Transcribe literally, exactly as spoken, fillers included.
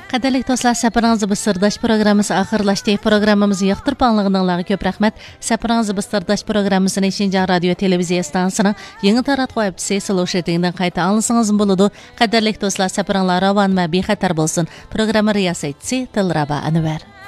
Qadirlik do'stlar, safaringizni bu sirdosh programmasi oxirlashdi. Programmamizni yoqtirib anglag'aninglarga ko'p rahmat. Safaringizni bu sirdosh programmasini Shinjan radio televiziya stansiyasining yangi taratquv aptisi Sloshetingdan qayta anglasangiz bo'ladi. Qadirlik do'stlar, safaringlar ravon va bexatar bo'lsin. Programma riyosatchisi Tilraba Anvar.